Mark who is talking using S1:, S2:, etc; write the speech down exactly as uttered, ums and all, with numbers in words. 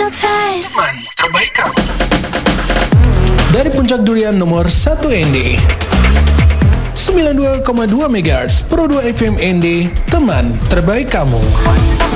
S1: hypnotized.
S2: Teman terbaik kamu.
S3: Dari Puncak Durian nomor satu N D sembilan puluh dua koma dua megahertz Pro dua F M N D, teman terbaik kamu.